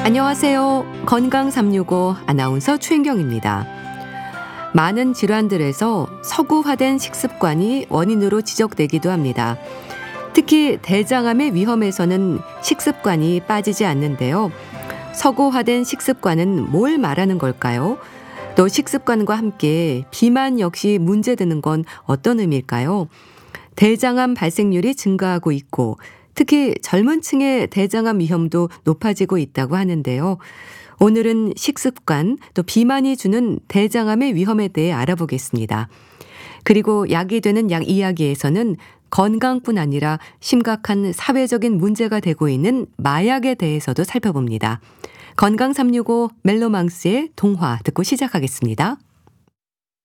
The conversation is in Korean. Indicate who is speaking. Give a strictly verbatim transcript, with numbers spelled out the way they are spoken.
Speaker 1: 안녕하세요. 건강 삼육오 아나운서 최인경입니다. 많은 질환들에서 서구화된 식습관이 원인으로 지적되기도 합니다. 특히 대장암의 위험에서는 식습관이 빠지지 않는데요. 서구화된 식습관은 뭘 말하는 걸까요? 또 식습관과 함께 비만 역시 문제되는 건 어떤 의미일까요? 대장암 발생률이 증가하고 있고 특히 젊은 층의 대장암 위험도 높아지고 있다고 하는데요. 오늘은 식습관 또 비만이 주는 대장암의 위험에 대해 알아보겠습니다. 그리고 약이 되는 약 이야기에서는 건강뿐 아니라 심각한 사회적인 문제가 되고 있는 마약에 대해서도 살펴봅니다. 건강 삼육오 멜로망스의 동화 듣고 시작하겠습니다.